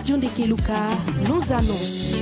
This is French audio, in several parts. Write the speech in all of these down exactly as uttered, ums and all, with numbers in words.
Radio Ndekeluka, nos annonces.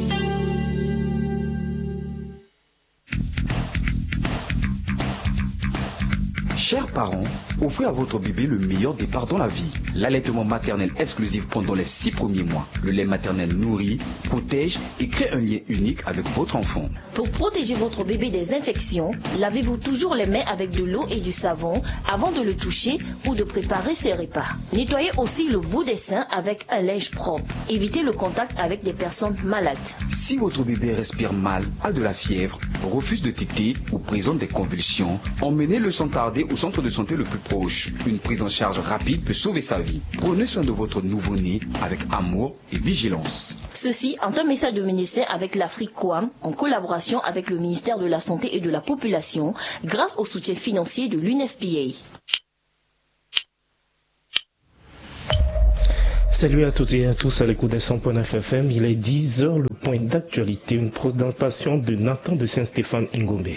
Chers parents, offrez à votre bébé le meilleur départ dans la vie. L'allaitement maternel exclusif pendant les six premiers mois. Le lait maternel nourrit, protège et crée un lien unique avec votre enfant. Pour protéger votre bébé des infections, lavez-vous toujours les mains avec de l'eau et du savon avant de le toucher ou de préparer ses repas. Nettoyez aussi le bout des seins avec un linge propre. Évitez le contact avec des personnes malades. Si votre bébé respire mal, a de la fièvre, refuse de téter ou présente des convulsions, emmenez-le sans tarder au centre de santé le plus proche. Une prise en charge rapide peut sauver sa vie. Prenez soin de votre nouveau-né avec amour et vigilance. Ceci est un message de médecin avec l'Afrique Coam en collaboration avec le ministère de la Santé et de la Population grâce au soutien financier de l'U N F P A. Salut à toutes et à tous à l'écoute des cent point neuf F M. Il est dix heures, le point d'actualité, une présentation de Nathan de Saint-Stéphane Ngombe.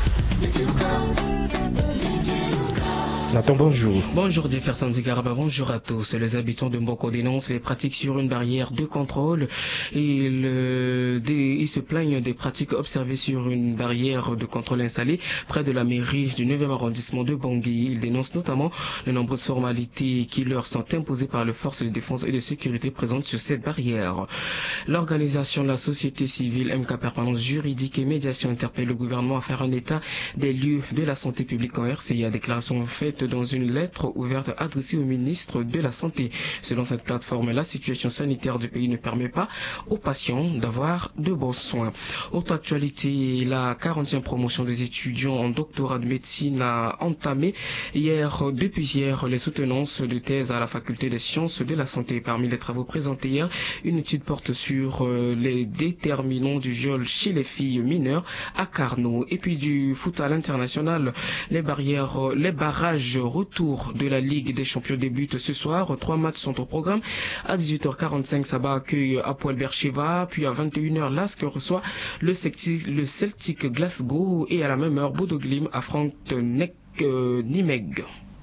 Nathan, bonjour. Bonjour Jefferson Zigaraba, bonjour à tous. Les habitants de Mboko dénoncent les pratiques sur une barrière de contrôle. Ils, euh, des, ils se plaignent des pratiques observées sur une barrière de contrôle installée près de la mairie du neuvième arrondissement de Bangui. Ils dénoncent notamment les nombreuses formalités qui leur sont imposées par les forces de défense et de sécurité présentes sur cette barrière. L'organisation de la société civile M K Permanence Juridique et Médiation interpelle le gouvernement à faire un état des lieux de la santé publique en R C I. Déclaration faite dans une lettre ouverte adressée au ministre de la Santé. Selon cette plateforme, la situation sanitaire du pays ne permet pas aux patients d'avoir de bons soins. Autre actualité, la quarantième promotion des étudiants en doctorat de médecine a entamé hier, depuis hier, les soutenances de thèse à la faculté des sciences de la santé. Parmi les travaux présentés hier, une étude porte sur les déterminants du viol chez les filles mineures à Carnot. Et puis du foot à l'international, les barrières, les barrages retour de la Ligue des champions débutent ce soir. Trois matchs sont au programme. À dix-huit heures quarante-cinq, Saba accueille Hapoel Beersheva. Puis à vingt et une heures, Lask reçoit le Celtic, le Celtic Glasgow. Et à la même heure, Bodo Glimt affronte Nek euh, Nimeg.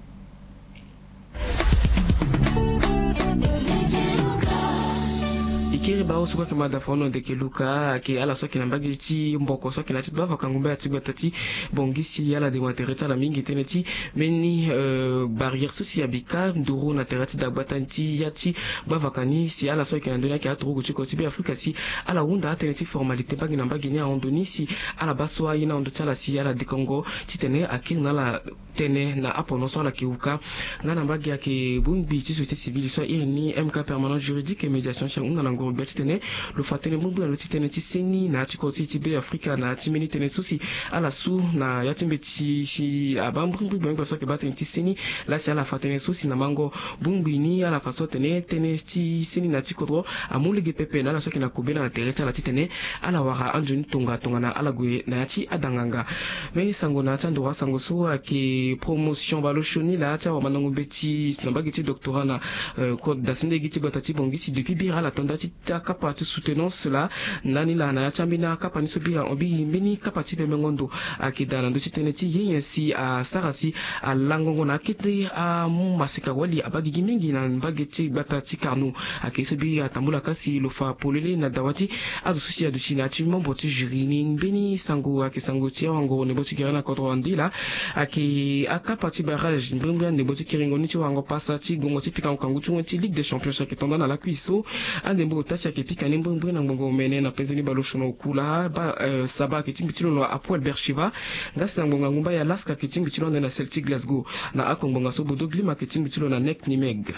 Ikiri bao suka kama dafono ndeke luka ke ala soki na mbagiti mboko soki na tibava kangumba ya tigwa tati bongisi ala de watereta la mingi teneti meni uh, barrière susi ya bika nduru na terati da batanti yati bavakani si ala soki na ndona ki atrugo chiko tibe Afrika si ala unda teneti formalité bagi na mbagi ni a ondoni si ala baswa ina ondo chala si ala de Congo titene akir na la tene na apono so la kiuka ngana mbagi ya ke bumbi ti société civile so irini M K Permanent Juridique et Médiation chez unga nango tene lo fatene mumbu na tene ti seni na ti koti ti be Afrika na ti meni tene susi ala su na ya timbe ti si abambumbu bengo so ke batene ti seni la si ala fatene susi na mango bumbu ni ala faso tene tene ti seni na ti kodro amulege pepe na la so ke na kubela na tereta la ti tene ala wara anjuni tonga tonga na ala gwe na ti adanganga meni sango na tando wa sango so ke promotion baloshoni la ta wa manango beti na bagiti doctorat na code da sinde giti batati bongisi depuis bira la tonda ti ta kapati soutenance la nani la na chambina kapani sobia obi mbeni kapati pe mengondo akidana ndo chiteneti yensi a sarasi a langongo na kete a masika wali abagigi mingi na mbageti batati karnu akesobi atambula kasi lofa polele na dawati azususi adu china ti mambo ti jirini mbeni sango akisango ti wango ne boti kirana kodro andila aki akapati barrage mbembe ne boti kiringo ni ti wango pasa ti gongo ti pika kangu tu ti Ligue des Champions chaque tanda na la cuisso ande mbo tasi akipika ni mbembe na ngongo mene na penzeni baloshono okula ba uh, Saba kitimbi tilo no Hapoel Beersheva ngasi na ngonga ngumba ya Lask kitimbi tilo na Celtic Glasgow na akongonga so Bodo Glimt kitimbi tilo na Nek Nimeg.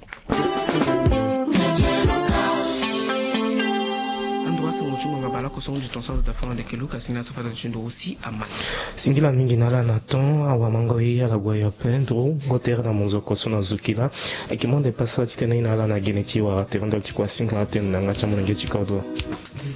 Singila mingi nala naton awa mango ya la gwa ya pendro goter na monzo kosona zukila akimonde pasa titena ina la na geneti wa tevanda tikwa singla ten na ngacha monge chikodo.